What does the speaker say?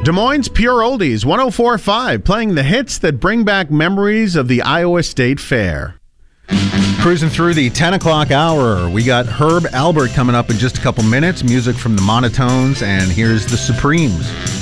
Des Moines Pure Oldies, 104.5, playing the hits that bring back memories of the Iowa State Fair. Cruising through the 10 o'clock hour, we got Herb Alpert coming up in just a couple minutes, music from the Monotones, and here's the Supremes.